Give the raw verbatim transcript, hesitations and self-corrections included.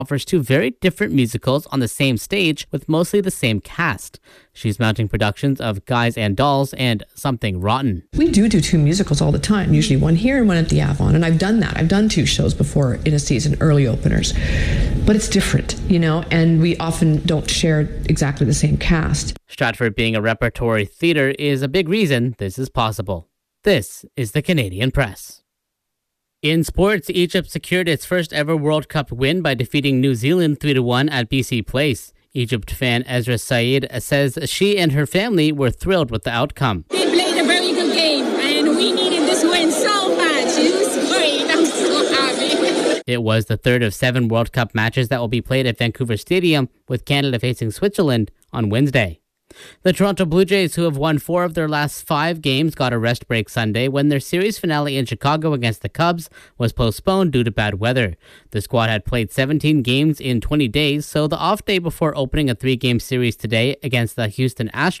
offers two very different musicals on the same stage with mostly the same cast. She's mounting productions of Guys and Dolls and Something Rotten. We do do two musicals all the time, usually one here and one at the Avalon, and I've done that. I've done two shows before in a season, early openers. But it's different, you know, and we often don't share exactly the same cast. Stratford being a repertory theatre is a big reason this is possible. This is the Canadian Press. In sports, Egypt secured its first ever World Cup win by defeating New Zealand three to one at B C Place. Egypt fan Ezra Said says she and her family were thrilled with the outcome. They played a very good game and we needed this win so much. It was great. I'm so happy. It was the third of seven World Cup matches that will be played at Vancouver Stadium, with Canada facing Switzerland on Wednesday. The Toronto Blue Jays, who have won four of their last five games, got a rest break Sunday when their series finale in Chicago against the Cubs was postponed due to bad weather. The squad had played seventeen games in twenty days, so the off day before opening a three-game series today against the Houston Astros